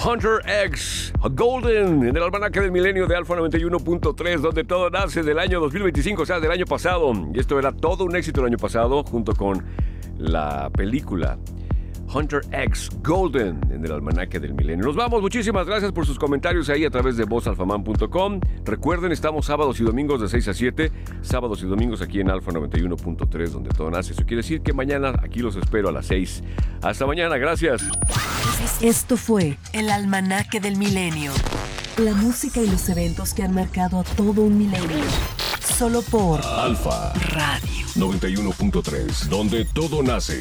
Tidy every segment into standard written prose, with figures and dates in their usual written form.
Hunter X Golden en el almanaque del milenio de Alfa 91.3, donde todo nace del año 2025, o sea, del año pasado. Y esto era todo un éxito el año pasado, junto con la película Hunter X Golden en el almanaque del milenio. Nos vamos, muchísimas gracias por sus comentarios ahí a través de vozalfaman.com. Recuerden, estamos sábados y domingos de 6 a 7, sábados y domingos aquí en Alfa 91.3, donde todo nace. Eso quiere decir que mañana aquí los espero a las 6. Hasta mañana, gracias. Esto fue el almanaque del milenio. La música y los eventos que han marcado a todo un milenio. Solo por Alfa Radio 91.3, donde todo nace.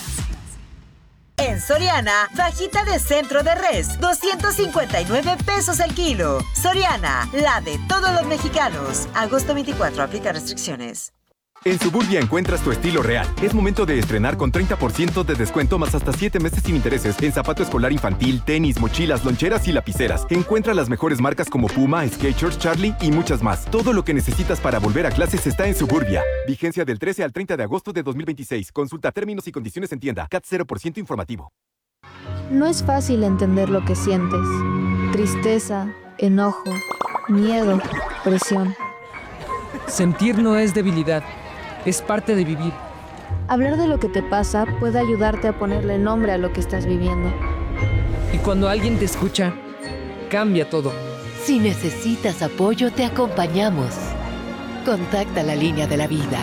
En Soriana, fajita de centro de res, 259 pesos el kilo. Soriana, la de todos los mexicanos. Agosto 24, aplica restricciones. En Suburbia encuentras tu estilo real. Es momento de estrenar con 30% de descuento más hasta 7 meses sin intereses en zapato escolar infantil, tenis, mochilas, loncheras y lapiceras. Encuentra las mejores marcas como Puma, Skechers, Charlie y muchas más. Todo lo que necesitas para volver a clases está en Suburbia. Vigencia del 13 al 30 de agosto de 2026. Consulta términos y condiciones en tienda. CAT 0% informativo. No es fácil entender lo que sientes. Tristeza, enojo, miedo, presión. Sentir no es debilidad. Es parte de vivir. Hablar de lo que te pasa puede ayudarte a ponerle nombre a lo que estás viviendo. Y cuando alguien te escucha, cambia todo. Si necesitas apoyo, te acompañamos. Contacta la línea de la vida.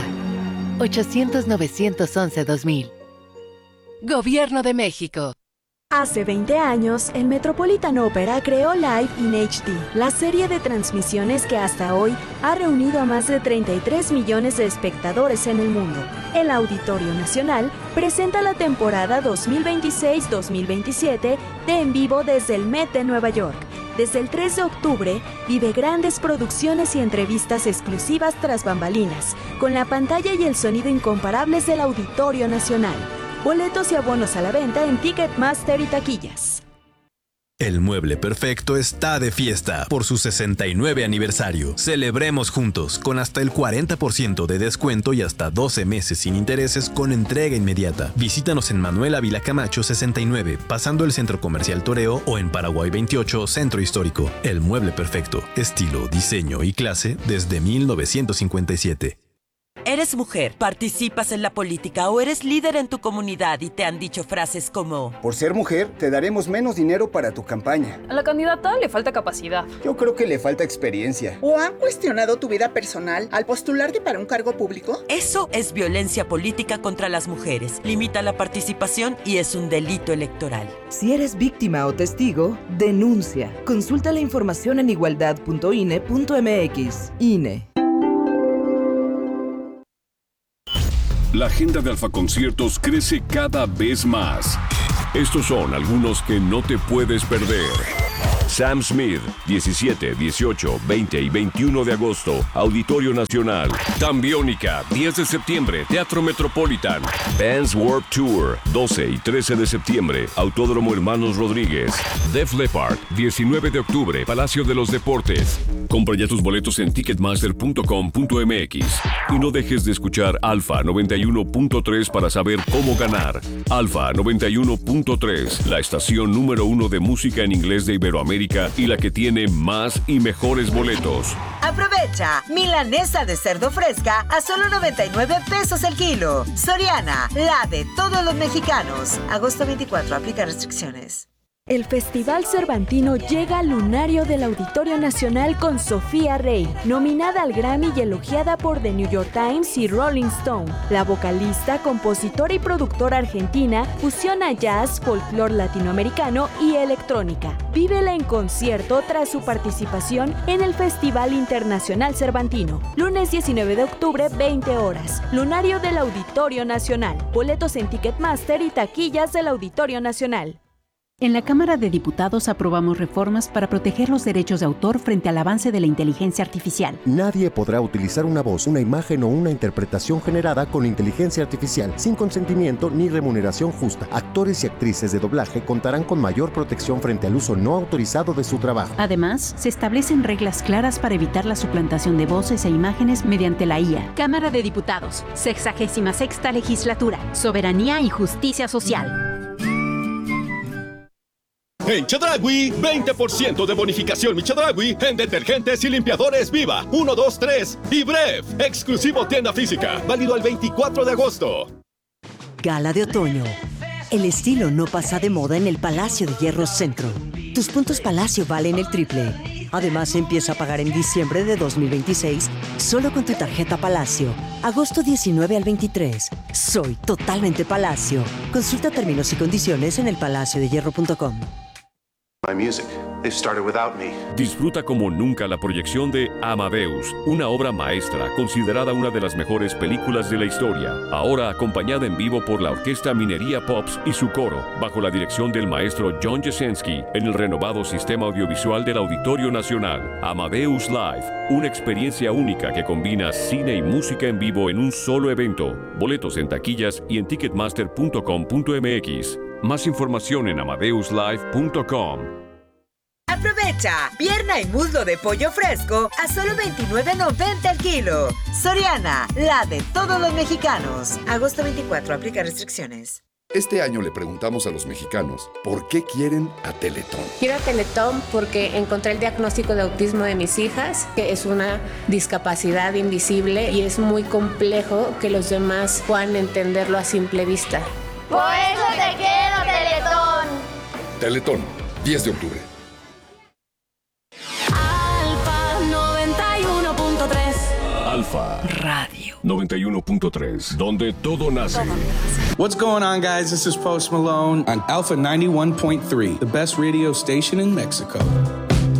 800-911-2000. Gobierno de México. Hace 20 años, el Metropolitan Opera creó Live in HD, la serie de transmisiones que hasta hoy ha reunido a más de 33 millones de espectadores en el mundo. El Auditorio Nacional presenta la temporada 2026-2027 de En Vivo desde el Met de Nueva York. Desde el 3 de octubre, vive grandes producciones y entrevistas exclusivas tras bambalinas, con la pantalla y el sonido incomparables del Auditorio Nacional. Boletos y abonos a la venta en Ticketmaster y taquillas. El Mueble Perfecto está de fiesta por su 69 aniversario. Celebremos juntos con hasta el 40% de descuento y hasta 12 meses sin intereses con entrega inmediata. Visítanos en Manuel Ávila Camacho 69, pasando el Centro Comercial Toreo, o en Paraguay 28, Centro Histórico. El Mueble Perfecto, estilo, diseño y clase desde 1957. Eres mujer, participas en la política o eres líder en tu comunidad y te han dicho frases como: por ser mujer, te daremos menos dinero para tu campaña. A la candidata le falta capacidad. Yo creo que le falta experiencia. ¿O han cuestionado tu vida personal al postularte para un cargo público? Eso es violencia política contra las mujeres. Limita la participación y es un delito electoral. Si eres víctima o testigo, denuncia. Consulta la información en igualdad.ine.mx. INE. La agenda de Alfa Conciertos crece cada vez más. Estos son algunos que no te puedes perder. Sam Smith, 17, 18, 20 y 21 de agosto, Auditorio Nacional. Tambiónica, 10 de septiembre, Teatro Metropolitan. Vans Warped Tour, 12 y 13 de septiembre, Autódromo Hermanos Rodríguez. Def Leppard, 19 de octubre, Palacio de los Deportes. Compra ya tus boletos en ticketmaster.com.mx y no dejes de escuchar Alfa 91.3 para saber cómo ganar. Alfa 91.3, la estación número 1 de música en inglés de Iberoamérica y la que tiene más y mejores boletos. Aprovecha, milanesa de cerdo fresca a solo 99 pesos el kilo. Soriana, la de todos los mexicanos. Agosto 24, aplica restricciones. El Festival Cervantino llega al lunario del Auditorio Nacional con Sofía Rey, nominada al Grammy y elogiada por The New York Times y Rolling Stone. La vocalista, compositora y productora argentina fusiona jazz, folclore latinoamericano y electrónica. Vívela en concierto tras su participación en el Festival Internacional Cervantino. Lunes 19 de octubre, 20 horas. Lunario del Auditorio Nacional. Boletos en Ticketmaster y taquillas del Auditorio Nacional. En la Cámara de Diputados aprobamos reformas para proteger los derechos de autor frente al avance de la inteligencia artificial. Nadie podrá utilizar una voz, una imagen o una interpretación generada con inteligencia artificial sin consentimiento ni remuneración justa. Actores y actrices de doblaje contarán con mayor protección frente al uso no autorizado de su trabajo. Además, se establecen reglas claras para evitar la suplantación de voces e imágenes mediante la IA. Cámara de Diputados, 66ª Legislatura, Soberanía y Justicia Social. En Chedraui, 20% de bonificación mi Chedraui en detergentes y limpiadores Viva, 1, 2, 3 y Bref. Exclusivo tienda física, válido al 24 de agosto. Gala de otoño. El estilo no pasa de moda en el Palacio de Hierro Centro. Tus puntos Palacio valen el triple. Además, empieza a pagar en diciembre de 2026 solo con tu tarjeta Palacio. Agosto 19 al 23. Soy totalmente Palacio. Consulta términos y condiciones en elpalaciodehierro.com. My music. They started without me. Disfruta como nunca la proyección de Amadeus, una obra maestra considerada una de las mejores películas de la historia. Ahora acompañada en vivo por la Orquesta Minería Pops y su coro, bajo la dirección del maestro John Jasenski, en el renovado sistema audiovisual del Auditorio Nacional. Amadeus Live, una experiencia única que combina cine y música en vivo en un solo evento. Boletos en taquillas y en ticketmaster.com.mx. Más información en amadeuslive.com. Aprovecha, pierna y muslo de pollo fresco a solo $29.90 el kilo. Soriana, la de todos los mexicanos. Agosto 24, aplica restricciones. Este año le preguntamos a los mexicanos por qué quieren a Teletón. Quiero a Teletón porque encontré el diagnóstico de autismo de mis hijas, que es una discapacidad invisible y es muy complejo que los demás puedan entenderlo a simple vista. Por eso te quiero, Teletón. Teletón, 10 de octubre. Alfa 91.3. Alfa Radio 91.3, donde todo nace. What's going on, guys? This is Post Malone on Alpha 91.3, the best radio station in Mexico.